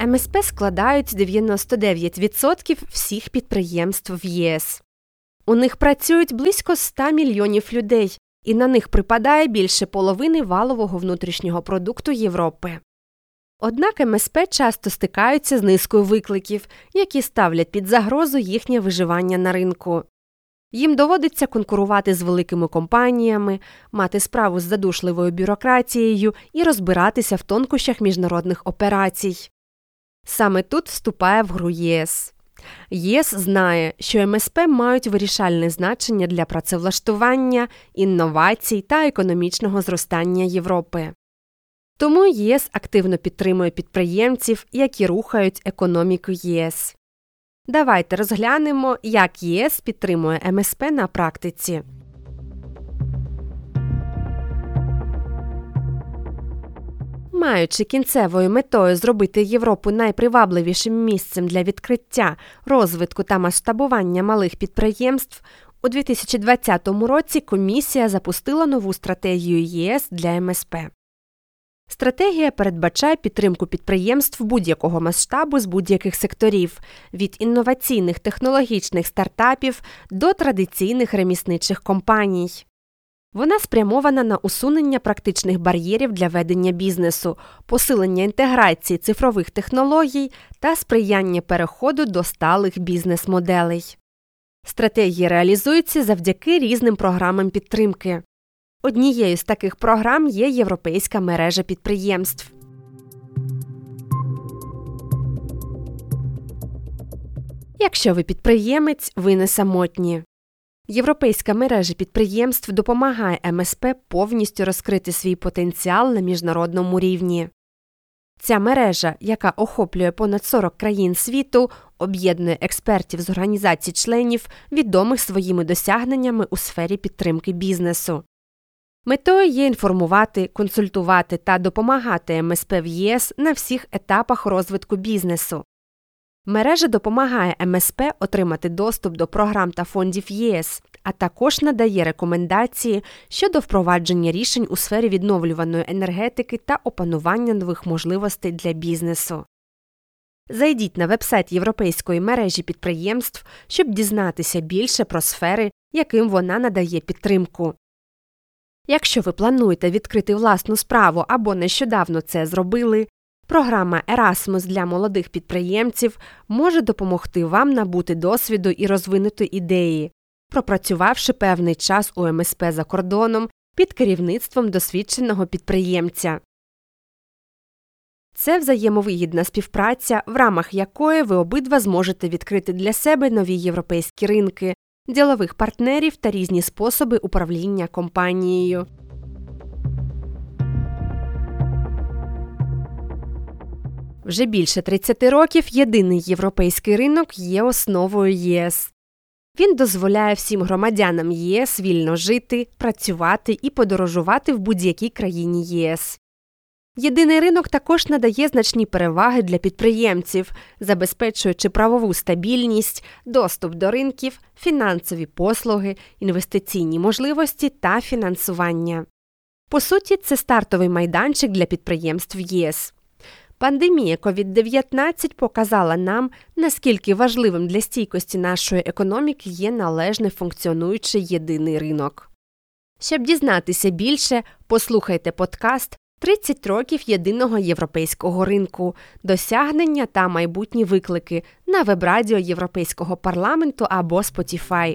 МСП складають 99% всіх підприємств в ЄС. У них працюють близько 100 мільйонів людей, і на них припадає більше половини валового внутрішнього продукту Європи. Однак МСП часто стикаються з низкою викликів, які ставлять під загрозу їхнє виживання на ринку. Їм доводиться конкурувати з великими компаніями, мати справу з задушливою бюрократією і розбиратися в тонкощах міжнародних операцій. Саме тут вступає в гру ЄС. ЄС знає, що МСП мають вирішальне значення для працевлаштування, інновацій та економічного зростання Європи. Тому ЄС активно підтримує підприємців, які рухають економіку ЄС. Давайте розглянемо, як ЄС підтримує МСП на практиці. Маючи кінцевою метою зробити Європу найпривабливішим місцем для відкриття, розвитку та масштабування малих підприємств, у 2020 році Комісія запустила нову стратегію ЄС для МСП. Стратегія передбачає підтримку підприємств будь-якого масштабу з будь-яких секторів – від інноваційних технологічних стартапів до традиційних ремісничих компаній. Вона спрямована на усунення практичних бар'єрів для ведення бізнесу, посилення інтеграції цифрових технологій та сприяння переходу до сталих бізнес-моделей. Стратегія реалізується завдяки різним програмам підтримки. Однією з таких програм є Європейська мережа підприємств. Якщо ви підприємець, ви не самотні. Європейська мережа підприємств допомагає МСП повністю розкрити свій потенціал на міжнародному рівні. Ця мережа, яка охоплює понад 40 країн світу, об'єднує експертів з організацій-членів, відомих своїми досягненнями у сфері підтримки бізнесу. Метою є інформувати, консультувати та допомагати МСП в ЄС на всіх етапах розвитку бізнесу. Мережа допомагає МСП отримати доступ до програм та фондів ЄС, а також надає рекомендації щодо впровадження рішень у сфері відновлюваної енергетики та опанування нових можливостей для бізнесу. Зайдіть на вебсайт Європейської мережі підприємств, щоб дізнатися більше про сфери, яким вона надає підтримку. Якщо ви плануєте відкрити власну справу або нещодавно це зробили, програма Erasmus для молодих підприємців може допомогти вам набути досвіду і розвинути ідеї, пропрацювавши певний час у МСП за кордоном під керівництвом досвідченого підприємця. Це взаємовигідна співпраця, в рамах якої ви обидва зможете відкрити для себе нові європейські ринки, ділових партнерів та різні способи управління компанією. Вже більше 30 років єдиний європейський ринок є основою ЄС. Він дозволяє всім громадянам ЄС вільно жити, працювати і подорожувати в будь-якій країні єС. Єдиний ринок також надає значні переваги для підприємців, забезпечуючи правову стабільність, доступ до ринків, фінансові послуги, інвестиційні можливості та фінансування. По суті, це стартовий майданчик для підприємств ЄС. Пандемія COVID-19 показала нам, наскільки важливим для стійкості нашої економіки є належно функціонуючий єдиний ринок. Щоб дізнатися більше, послухайте подкаст «30 років єдиного європейського ринку. Досягнення та майбутні виклики» на веб-радіо Європейського парламенту або Spotify.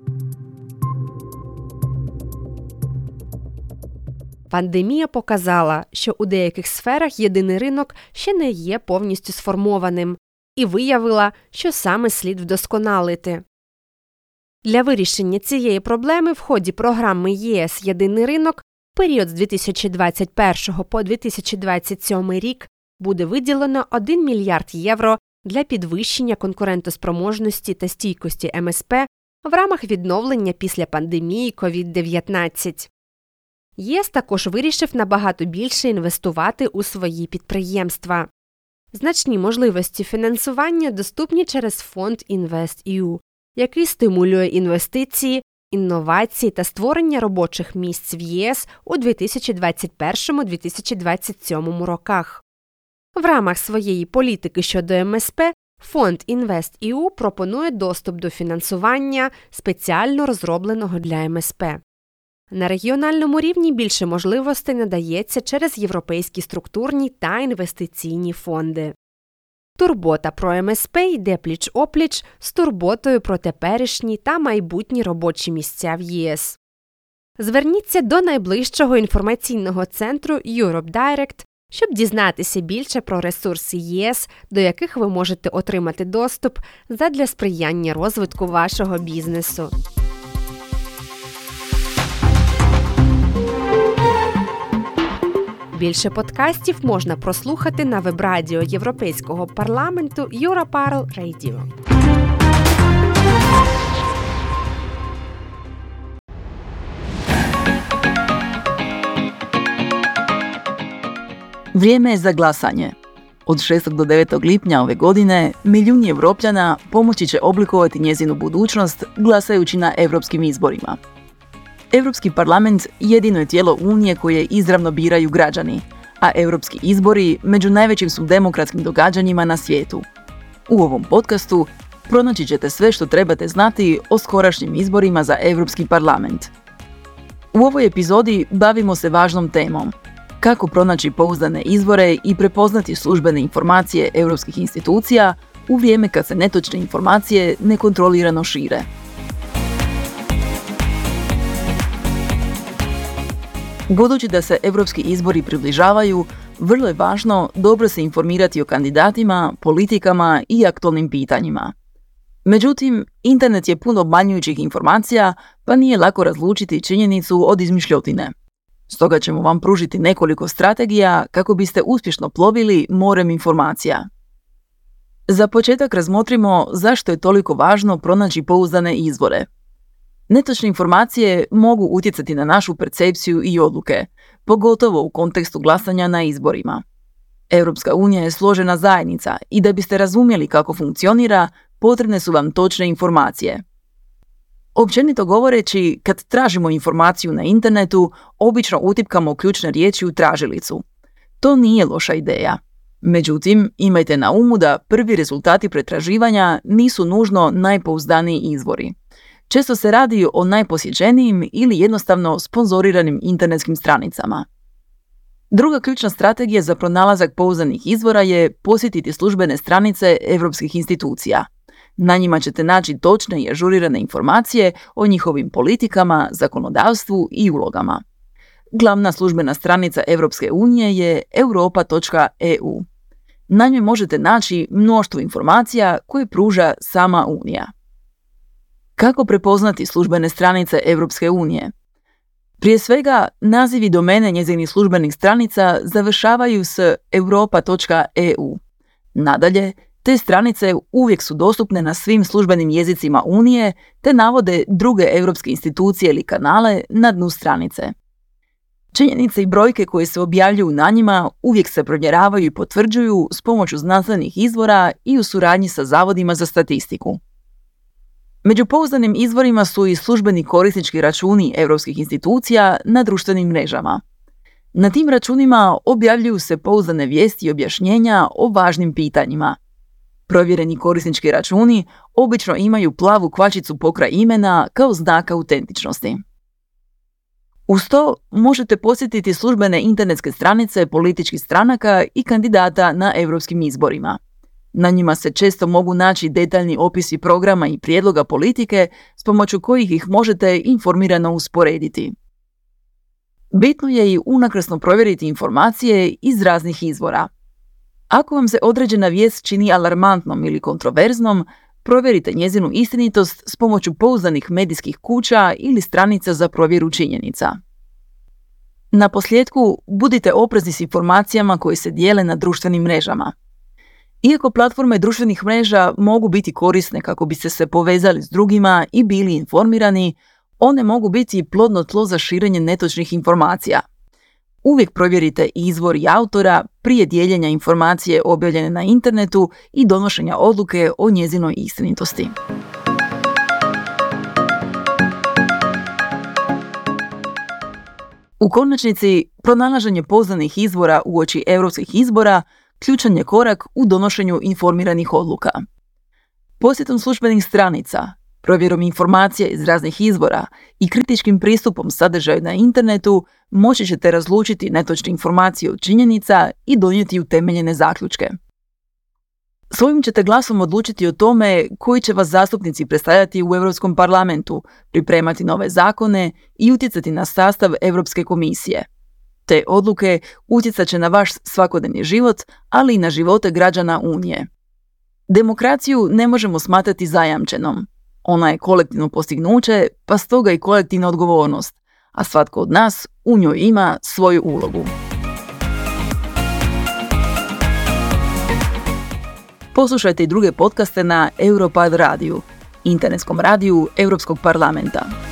Пандемія показала, що у деяких сферах єдиний ринок ще не є повністю сформованим, і виявила, що саме слід вдосконалити. Для вирішення цієї проблеми в ході програми ЄС «Єдиний ринок» в період з 2021 по 2027 рік буде виділено 1 мільярд євро для підвищення конкурентоспроможності та стійкості МСП в рамах відновлення після пандемії COVID-19. ЄС також вирішив набагато більше інвестувати у свої підприємства. Значні можливості фінансування доступні через фонд InvestEU, який стимулює інвестиції, інновації та створення робочих місць в ЄС у 2021-2027 роках. В рамах своєї політики щодо МСП фонд InvestEU пропонує доступ до фінансування, спеціально розробленого для МСП. На регіональному рівні більше можливостей надається через європейські структурні та інвестиційні фонди. Турбота про МСП йде пліч-опліч з турботою про теперішні та майбутні робочі місця в ЄС. Зверніться до найближчого інформаційного центру Europe Direct, щоб дізнатися більше про ресурси ЄС, до яких ви можете отримати доступ задля сприяння розвитку вашого бізнесу. Більше подкастів можна прослухати на веб-радіо Європейського парламенту Europarl Radio. Vrijeme je za glasanje. Od 6. do 9. lipnja ove godine milijuni Evropljana pomoći će oblikovati njezinu budućnost glasajući na europskim izborima. Europski parlament jedino je tijelo Unije koje izravno biraju građani, a europski izbori među najvećim su demokratskim događanjima na svijetu. U ovom podcastu pronaći ćete sve što trebate znati o skorašnjim izborima za Europski parlament. U ovoj epizodi bavimo se važnom temom: kako pronaći pouzdane izvore i prepoznati službene informacije europskih institucija u vrijeme kad se netočne informacije nekontrolirano šire. Budući da se europski izbori približavaju, vrlo je važno dobro se informirati o kandidatima, politikama i aktualnim pitanjima. Međutim, internet je pun obmanjujućih informacija, pa nije lako razlučiti činjenicu od izmišljotine. Stoga ćemo vam pružiti nekoliko strategija kako biste uspješno plovili morem informacija. Za početak razmotrimo zašto je toliko važno pronaći pouzdane izvore. Netočne informacije mogu utjecati na našu percepciju i odluke, pogotovo u kontekstu glasanja na izborima. Europska unija je složena zajednica i da biste razumjeli kako funkcionira, potrebne su vam točne informacije. Općenito govoreći, kad tražimo informaciju na internetu, obično utipkamo ključne riječi u tražilicu. To nije loša ideja. Međutim, imajte na umu da prvi rezultati pretraživanja nisu nužno najpouzdaniji izvori. Često se radi o najposjećenijim ili jednostavno sponzoriranim internetskim stranicama. Druga ključna strategija za pronalazak pouzdanih izvora je posjetiti službene stranice europskih institucija. Na njima ćete naći točne i ažurirane informacije o njihovim politikama, zakonodavstvu i ulogama. Glavna službena stranica Europske unije je europa.eu. Na njoj možete naći mnoštvo informacija koje pruža sama Unija. Kako prepoznati službene stranice Europske unije? Prije svega, nazivi domene njezinih službenih stranica završavaju s europa.eu. Nadalje, te stranice uvijek su dostupne na svim službenim jezicima Unije te navode druge europske institucije ili kanale na dnu stranice. Činjenice i brojke koje se objavljuju na njima uvijek se provjeravaju i potvrđuju s pomoću znanstvenih izvora i u suradnji sa zavodima za statistiku. Među pouzdanim izvorima su i službeni korisnički računi europskih institucija na društvenim mrežama. Na tim računima objavljuju se pouzdane vijesti i objašnjenja o važnim pitanjima. Provjereni korisnički računi obično imaju plavu kvačicu pokraj imena kao znak autentičnosti. Uz to možete posjetiti službene internetske stranice političkih stranaka i kandidata na europskim izborima. Na njima se često mogu naći detaljni opisi programa i prijedloga politike s pomoću kojih ih možete informirano usporediti. Bitno je i unakrsno provjeriti informacije iz raznih izvora. Ako vam se određena vijest čini alarmantnom ili kontroverznom, provjerite njezinu istinitost s pomoću pouzdanih medijskih kuća ili stranica za provjeru činjenica. Na posljedku, budite oprezni s informacijama koje se dijele na društvenim mrežama. Iako platforme društvenih mreža mogu biti korisne kako biste se povezali s drugima i bili informirani, one mogu biti plodno tlo za širenje netočnih informacija. Uvijek provjerite izvor i autora prije dijeljenja informacije objavljene na internetu i donošenja odluke o njezinoj istinitosti. U konačnici, pronalaženje pouzdanih izvora uoči europskih izbora ključan je korak u donošenju informiranih odluka. Posjetom službenih stranica, provjerom informacija iz raznih izvora i kritičkim pristupom sadržaju na internetu moći ćete razlučiti netočne informacije od činjenica i donijeti utemeljene zaključke. Svojim ćete glasom odlučiti o tome koji će vas zastupnici predstavljati u Europskom parlamentu, pripremati nove zakone i utjecati na sastav Europske komisije. Te odluke utjecat će na vaš svakodnevni život, ali i na živote građana Unije. Demokraciju ne možemo smatrati zajamčenom. Ona je kolektivno postignuće, pa stoga i kolektivna odgovornost, a svatko od nas u njoj ima svoju ulogu. Poslušajte i druge podcaste na Europad radiju, internetskom radiju Europskog parlamenta.